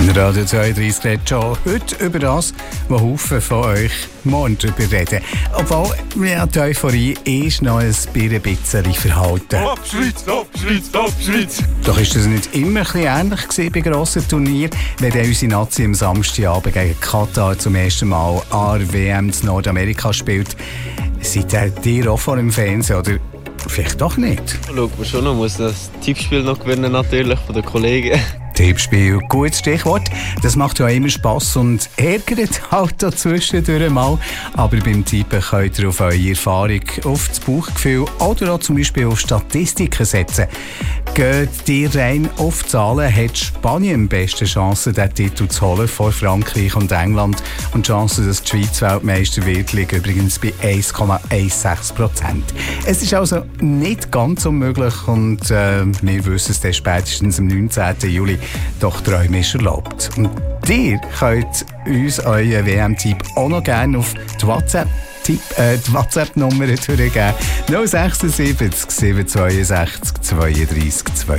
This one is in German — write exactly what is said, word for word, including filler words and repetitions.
Radio zweiunddreißig redet schon heute über das, was Haufen von euch morgen darüber reden. Obwohl, ja, die Euphorie ist noch ein bisschen verhalten. Top Schweiz, Top Schweiz, Top Schweiz! Doch ist das nicht immer ein bisschen ähnlich gewesen bei grossen Turnieren, wenn dann unsere Nazi am Samstagabend gegen Katar zum ersten Mal A R W M in Nordamerika spielt? Seid ihr auch vor dem Fernsehen oder vielleicht doch nicht? Schaut man schon, man muss das Tippspiel noch gewinnen natürlich von den Kollegen. Tippspiel, gutes Stichwort. Das macht ja immer Spass und ärgert halt dazwischen mal. Aber beim Tippen könnt ihr auf eure Erfahrung, auf das Bauchgefühl oder auch zum Beispiel auf Statistiken setzen. Geht ihr rein auf Zahlen, hat Spanien die besten Chancen, den Titel zu holen vor Frankreich und England. Und die Chance, dass die Schweiz Weltmeister wird, liegt übrigens bei eins Komma sechzehn Prozent. Es ist also nicht ganz unmöglich und äh, wir wissen es dann spätestens am neunzehnten Juli. Doch Träume ist erlaubt. Und ihr könnt uns euren W M-Tipp auch noch gerne auf die WhatsApp Äh, die WhatsApp-Nummer durchgeben. null sechs sieben sieben zwei zwei zwei drei zwei.